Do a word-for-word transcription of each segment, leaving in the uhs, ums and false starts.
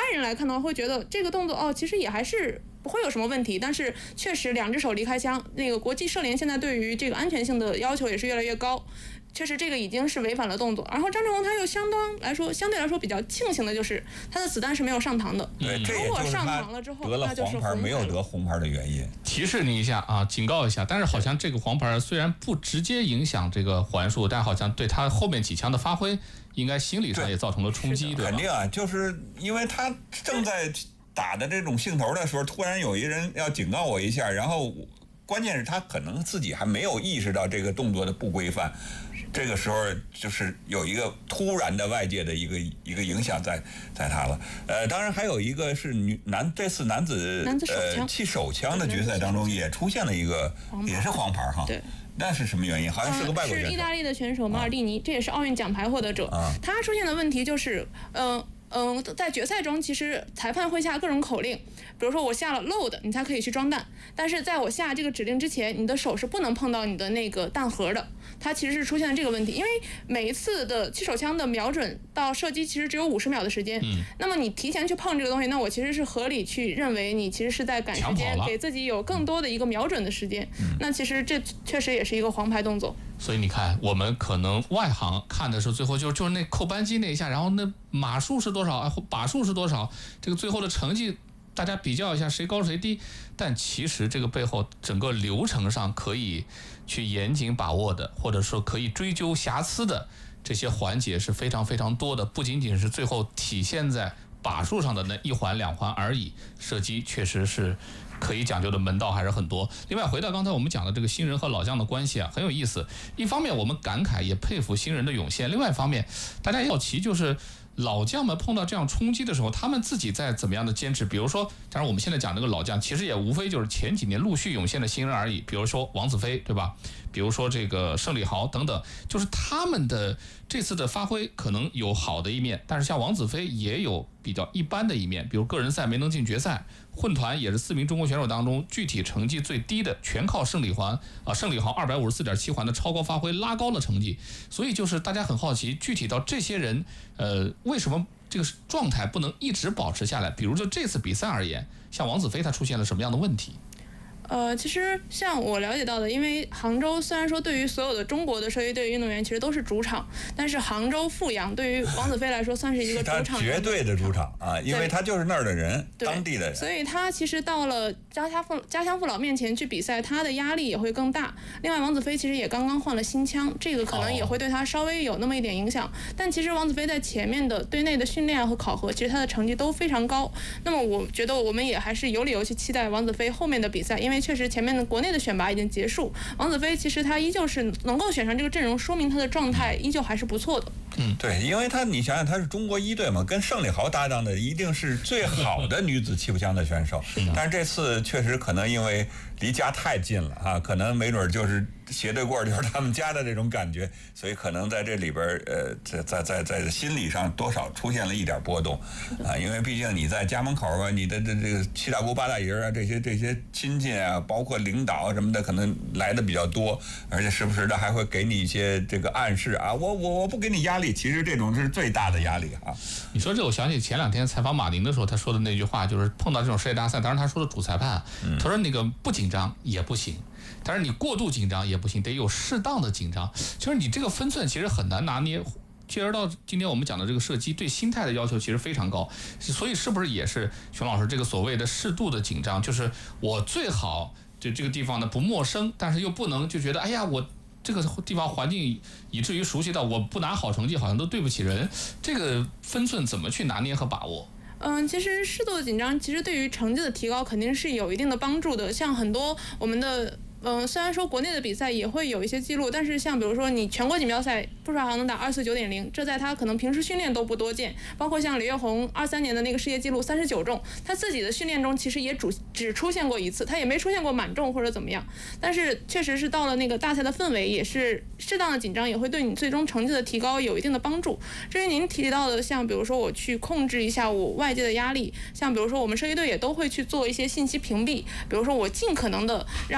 人来看的话，会觉得这个动作哦，其实也还是不会有什么问题。但是确实两只手离开枪，那个国际射联现在对于这个安全性的要求也是越来越高。确实这个已经是违反了动作，然后张志宏他又相当来说相对来说比较庆幸的就是他的子弹是没有上膛的。 对，这也就是他得了黄牌没有得红牌的原因。 提示你一下啊，警告一下。但是好像这个黄牌虽然不直接影响这个环数，但好像对他后面几枪的发挥，应该心理上也造成了冲击，对吧？ 肯定啊，就是因为他正在打的这种兴头的时候，突然有一人要警告我一下，然后关键是他可能自己还没有意识到这个动作的不规范。这个时候就是有一个突然的外界的一个一个影响在在他了，呃，当然还有一个是女男这次男子男子手枪呃气手枪的决赛当中也出现了一个也是黄牌哈， 对， 那是什么原因？好像是个外国选手， 是意大利的选手马尔蒂尼，啊、这也是奥运奖牌获得者，啊、他出现的问题就是，嗯、呃。嗯，在决赛中，其实裁判会下各种口令，比如说我下了 load， 你才可以去装弹。但是在我下这个指令之前，你的手是不能碰到你的那个弹盒的。它其实是出现了这个问题，因为每一次的气手枪的瞄准到射击其实只有五十秒的时间。嗯。那么你提前去碰这个东西，那我其实是合理去认为你其实是在赶时间，给自己有更多的一个瞄准的时间。嗯。那其实这确实也是一个黄牌动作。 所以你看，我们可能外行看的时候，最后就就是那扣扳机那一下，然后那码数是多少，把数是多少，这个最后的成绩大家比较一下谁高谁低。但其实这个背后整个流程上可以去严谨把握的，或者说可以追究瑕疵的这些环节是非常非常多的，不仅仅是最后体现在把数上的那一环两环而已，射击确实是可以讲究的门道还是很多。另外回到刚才我们讲的这个新人和老将的关系啊，很有意思。一方面我们感慨也佩服新人的涌现，另外一方面大家也好奇，就是老将们碰到这样冲击的时候，他们自己在怎么样的坚持。比如说当然我们现在讲这个老将，其实也无非就是前几年陆续涌现的新人而已，比如说王子飞，对吧？比如说这个胜利豪等等，就是他们的这次的发挥可能有好的一面，但是像王子飞也有比较一般的一面，比如个人赛没能进决赛，混团也是四名中国选手当中具体成绩最低的，全靠胜利环啊，胜利豪二百五十四点七环的超高发挥拉高了成绩。所以就是大家很好奇，具体到这些人，呃，为什么这个状态不能一直保持下来？比如就这次比赛而言，像王子飞他出现了什么样的问题？ 呃，其实像我了解到的，因为杭州虽然说对于所有的中国的射击队运动员其实都是主场，但是杭州阜阳对于王子飞来说算是一个主场， 他绝对的主场啊，因为他就是那儿的人，当地的人， 所以他其实到了家乡父家乡父老面前去比赛，他的压力也会更大。另外，王子飞其实也刚刚换了新枪，这个可能也会对他稍微有那么一点影响。哦、但其实王子飞在前面的队内的训练和考核，其实他的成绩都非常高。那么我觉得我们也还是有理由去期待王子飞后面的比赛，因为确实前面的国内的选拔已经结束，王子飞其实他依旧是能够选上这个阵容，说明他的状态依旧还是不错的。 嗯，对，因为他你想想他是中国一队嘛，跟胜利豪搭档的一定是最好的女子气步枪的选手。但是这次确实可能因为离家太近了啊，可能没准就是斜对过就是他们家的这种感觉，所以可能在这里边呃，在在在在心理上多少出现了一点波动啊，因为毕竟你在家门口啊，你的这这个七大姑八大姨啊，这些这些亲戚啊，包括领导什么的，可能来的比较多，而且时不时的还会给你一些这个暗示啊，我我我不给你压力，其实这种是最大的压力啊。 你说这，我想起前两天采访马宁的时候，他说的那句话，就是碰到这种世界大赛，当然他说的主裁判，嗯、他说那个不紧张也不行。但是你过度紧张也不行，得有适当的紧张。就是你这个分寸其实很难拿捏。接而到今天我们讲的这个射击，对心态的要求其实非常高。所以是不是也是熊老师这个所谓的适度的紧张，就是我最好对这个地方呢不陌生，但是又不能就觉得哎呀我这个地方环境以至于熟悉到我不拿好成绩好像都对不起人。这个分寸怎么去拿捏和把握？ 嗯，其实适度的紧张，其实对于成绩的提高肯定是有一定的帮助的。像很多我们的。嗯，虽然说国内的比赛也会有一些记录，但是像比如说你全国锦标赛，布少航能打二四九点零，这在他可能平时训练都不多见。包括像李岳宏二三年的那个世界纪录三十九中，他自己的训练中其实也主只出现过一次，他也没出现过满中或者怎么样。但是确实是到了那个大赛的氛围，也是适当的紧张，也会对你最终成绩的提高有一定的帮助。至于您提到的，像比如说我去控制一下我外界的压力，像比如说我们射击队也都会去做一些信息屏蔽，比如说我尽可能的让王子飞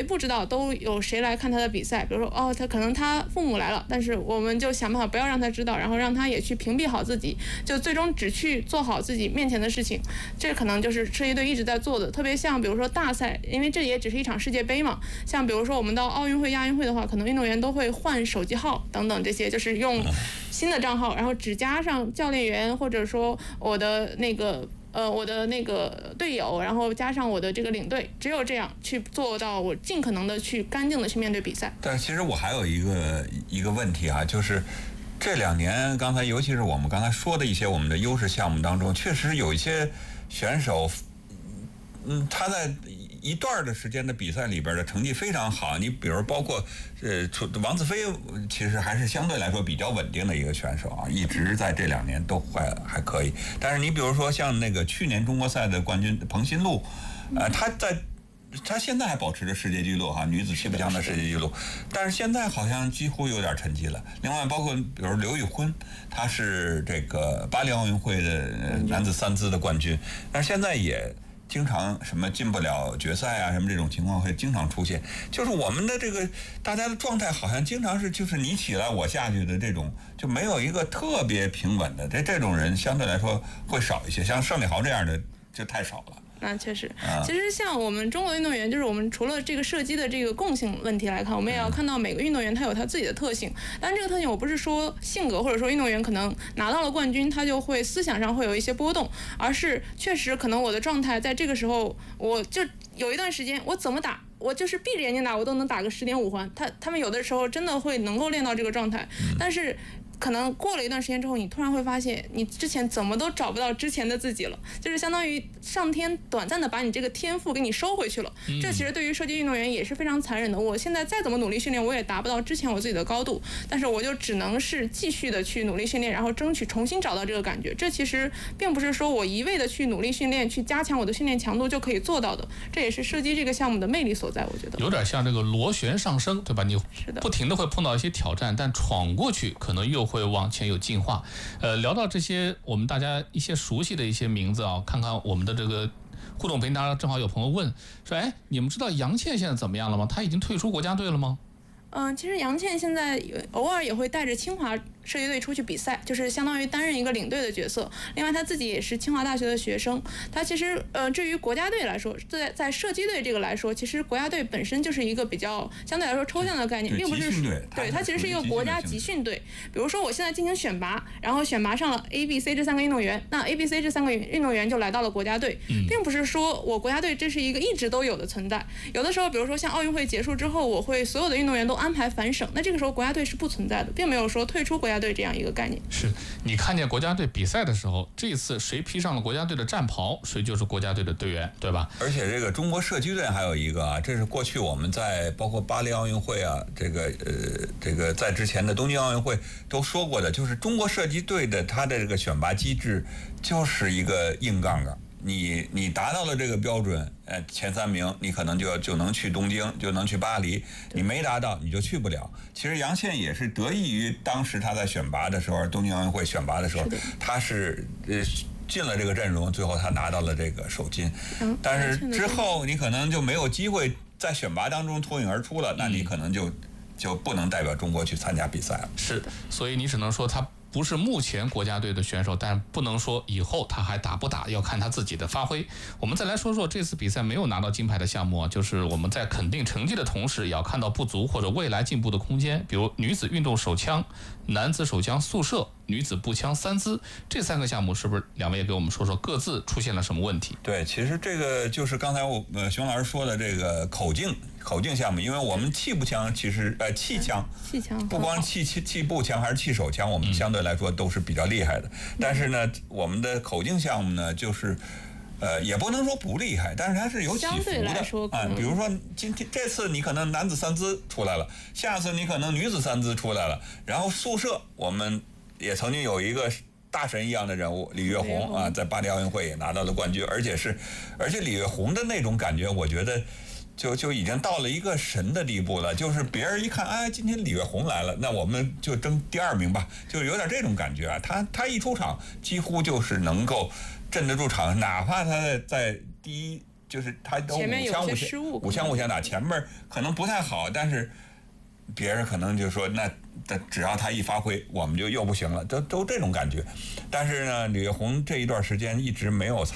不知道都有谁来看他的比赛，比如说哦，他可能他父母来了，但是我们就想办法不要让他知道，然后让他也去屏蔽好自己，就最终只去做好自己面前的事情。这可能就是射击队一直在做的。特别像比如说大赛，因为这也只是一场世界杯嘛，像比如说我们到奥运会、亚运会的话，可能运动员都会换手机号等等，这些就是用新的账号，然后只加上教练员或者说我的那个。呃，我的那个队友，然后加上我的这个领队，只有这样去做到，我尽可能的去干净的去面对比赛。 但是其实我还有一个一个问题啊，就是这两年，刚才尤其是我们刚才说的一些我们的优势项目当中，确实有一些选手，嗯，他在一段的时间的比赛里边的成绩非常好。你比如包括呃，王子飞，其实还是相对来说比较稳定的一个选手啊，一直在这两年都还还可以。但是你比如说像那个去年中国赛的冠军彭新路，呃，他在他现在还保持着世界纪录哈，女子气步枪的世界纪录，但是现在好像几乎有点沉寂了。另外包括比如刘宇婚，他是这个巴黎奥运会的男子三姿的冠军，但是现在也经常什么进不了决赛啊，什么这种情况会经常出现。就是我们的这个大家的状态好像经常是就是你起来我下去的这种，就没有一个特别平稳的。这这种人相对来说会少一些，像盛礼豪这样的就太少了。 那确实，其实像我们中国运动员，就是我们除了这个射击的这个共性问题来看，我们也要看到每个运动员他有他自己的特性。但这个特性我不是说性格或者说运动员可能拿到了冠军他就会思想上会有一些波动，而是确实可能我的状态在这个时候，我就有一段时间我怎么打，我就是闭着眼睛打我都能打个十点五环。他他们有的时候真的会能够练到这个状态，但是可能过了一段时间之后，你突然会发现你之前怎么都找不到之前的自己了，就是相当于上天短暂的把你这个天赋给你收回去了。这其实对于射击运动员也是非常残忍的。我现在再怎么努力训练，我也达不到之前我自己的高度，但是我就只能是继续的去努力训练，然后争取重新找到这个感觉。这其实并不是说我一味的去努力训练，去加强我的训练强度就可以做到的。这也是射击这个项目的魅力所在，我觉得有点像这个螺旋上升，对吧？你不停的会碰到一些挑战，但闯过去可能又会往前有进化。呃，聊到这些我们大家一些熟悉的一些名字啊，看看我们的这个互动平台，正好有朋友问说，哎，你们知道杨倩现在怎么样了吗？她已经退出国家队了吗？ 嗯，其实杨倩现在偶尔也会带着清华射击队出去比赛，就是相当于担任一个领队的角色。另外，他自己也是清华大学的学生。他其实呃，至于国家队来说，在在射击队这个来说，其实国家队本身就是一个比较相对来说抽象的概念，并不是对它其实是一个国家集训队。比如说，我现在进行选拔，然后选拔上了 A、B、C 这三个运动员，那 A、B、C 这三个运动员就来到了国家队，并不是说我国家队这是一个一直都有的存在。有的时候，比如说像奥运会结束之后，我会所有的运动员都安排返省，那这个时候国家队是不存在的，并没有说退出国家队这样一个概念。 是你看见国家队比赛的时候，这次谁披上了国家队的战袍，谁就是国家队的队员，对吧？ 而且这个中国射击队还有一个啊，这是过去我们在包括巴黎奥运会啊，这个呃这个在之前的东京奥运会都说过的，就是中国射击队的它的这个选拔机制就是一个硬杠杠。你你达到了这个标准，呃，前三名，你可能就要就能去东京，就能去巴黎；你没达到，你就去不了。其实杨倩也是得益于当时她在选拔的时候，东京奥运会选拔的时候，她是呃进了这个阵容，最后她拿到了这个首金。嗯、但是之后你可能就没有机会在选拔当中脱颖而出了，那你可能就就不能代表中国去参加比赛了。 是的，所以你只能说她不是目前国家队的选手，但不能说以后他还打不打，要看他自己的发挥。我们再来说说这次比赛没有拿到金牌的项目啊，就是我们在肯定成绩的同时，也要看到不足或者未来进步的空间。比如女子运动手枪、男子手枪速射、女子步枪三姿这三个项目，是不是两位也给我们说说各自出现了什么问题？ 对，其实这个就是刚才我呃熊老师说的这个口径口径项目，因为我们气步枪其实呃气枪， 气枪不光气气气步枪还是气手枪，我们相对来说都是比较厉害的。但是呢，我们的口径项目呢，就是呃也不能说不厉害，但是它是有起伏的啊。比如说今天这次你可能男子三姿出来了，下次你可能女子三姿出来了，然后速射我们也曾经有一个大神一样的人物李月宏啊，在巴黎奥运会也拿到了冠军，而且是而且李月宏的那种感觉，我觉得。就就已经到了一个神的地步了，就是别人一看，哎，今天李月宏来了，那我们就争第二名吧，就有点这种感觉啊。他他一出场，几乎就是能够镇得住场，哪怕他在在第一就是他都前面有五枪五些失误， 五枪五枪打，前面可能不太好，但是别人可能就说那只要他一发挥，我们就又不行了，都都这种感觉。但是呢，李月宏这一段时间一直没有参